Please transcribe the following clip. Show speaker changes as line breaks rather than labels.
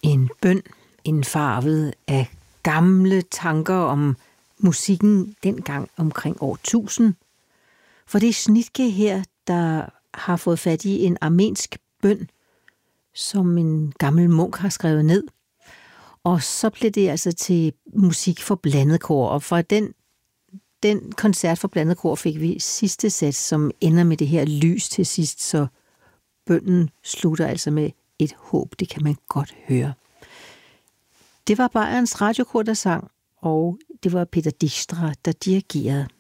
En bøn indfarvet af gamle tanker om musikken dengang omkring år 1000. For det er Schnitger her, der har fået fat i en armensk bøn, som en gammel munk har skrevet ned. Og så blev det altså til musik for blandet kor, og fra den koncert for blandet kor fik vi sidste sats, som ender med det her lys til sidst, så bønnen slutter altså med et håb, det kan man godt høre. Det var Bayerns Radiokor, der sang, og det var Peter Dijkstra, der dirigerede.